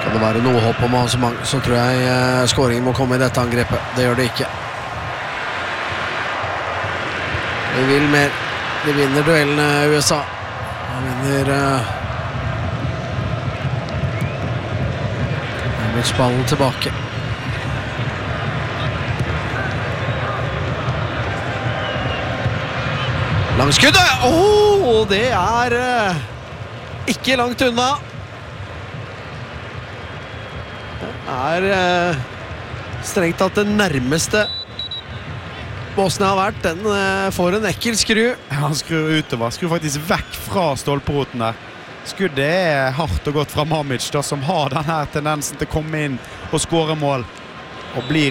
Skal det være noe håp om avansement, så tror jeg scoringen må komme i dette angrepet. Det gjør det ikke. De vil mer. De vinner duellene USA. De vinner ballen tilbake. Langskuddet! Det ikke langt unna. Det strengt tatt det nærmeste Bosnia har vært. Den får en ekkel skru. Han skrur utover. Skrur faktisk vekk fra stolperoten der. Skuddet hardt og godt fra Mamic, da, som har denne tendensen til å komme inn og skåre mål. Og blir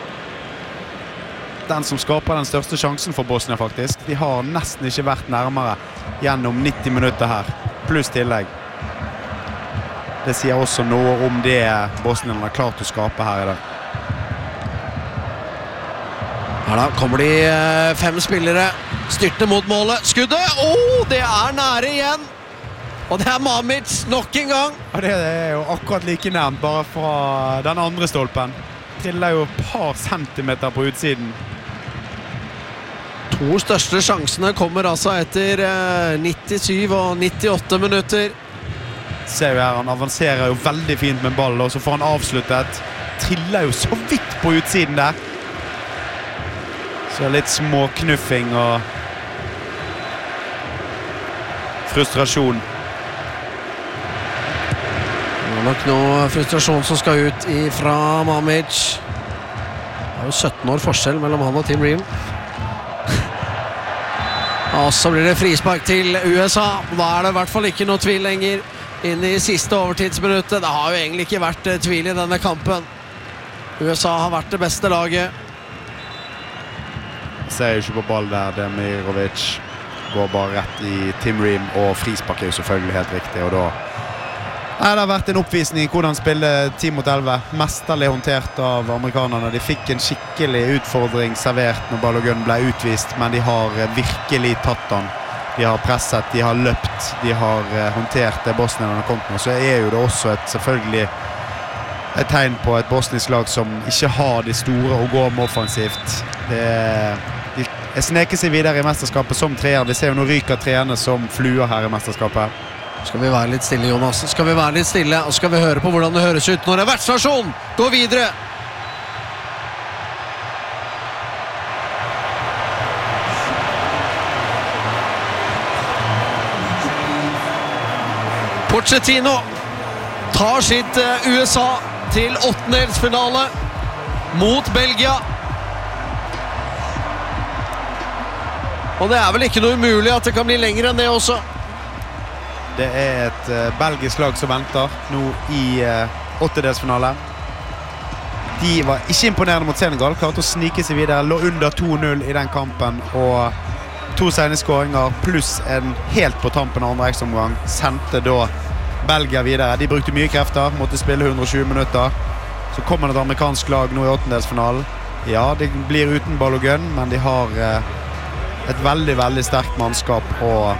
den som skaper den største sjansen for Bosnia, faktisk. De har nesten ikke vært nærmere gjennom 90 minutter her, pluss tillegg. Det sier også noe om det Bosnia har klart å skape her i dag. Her da kommer de 5 spillere styrtende mot målet. Skuddet! Det nære igjen! Og det Mamic nok en gang. Ja, det jo akkurat like nærmt, bare fra den andre stolpen. Triller jo et par centimeter på utsiden. 2 største sjansene kommer altså etter 97 og 98 minutter. Ser vi her, han avanserer jo veldig fint med ball, og så får han avsluttet. Triller jo så vidt på utsiden der. Så litt små knuffing og frustrasjon. Det nok noe frustrasjon som skal ut fra Mamic. Det jo 17 år forskjell mellom han og Tim Ream. Og så blir det frispark til USA. Da det i hvert fall ikke noe tvil lenger inn i siste overtidsminuttet. Det har jo egentlig ikke vært tvil i denne kampen. USA har vært det beste laget. Ser jo ikke på ball der. Demirovic går bare rett i Tim Ream, og frispark jo selvfølgelig helt riktig, og da det har vært en oppvisning i hvordan spille 10 mot 11. Mesterlig håndtert av amerikanerne. De fikk en skikkelig utfordring servert når Balogun ble utvist, men de har virkelig tatt den. De har presset, de har løpt, de har håndtert det bosnierne kom med. Så jo det også selvfølgelig et tegn på et bosnisk lag som ikke har de store og går med offensivt. De sneker seg videre i mesterskapet som treer. Vi ser jo nå ryker treerne som fluer her i mesterskapet. Skal vi være litt stille, Jonas? Skal vi være litt stille, og skal vi høre på hvordan det høres ut når en vertsnasjon går videre? Pochettino tar sitt USA til åttendedelsfinale mot Belgia. Og det vel ikke noe umulig at det kan bli lenger enn det også. Det et belgisk lag som venter nå i åttendedelsfinale. De var ikke imponerende mot Senegal, klarte å snike seg videre, lå under 2-0 i den kampen, og 2 sene skåringer pluss en helt på tampen av andre ekstraomgang sendte da Belgia videre. De brukte mye krefter, måtte spille 120 minutter. Så kommer det et amerikansk lag nå i åttendedelsfinalen. Ja, det blir uten Balogun, men de har et veldig, veldig sterkt mannskap og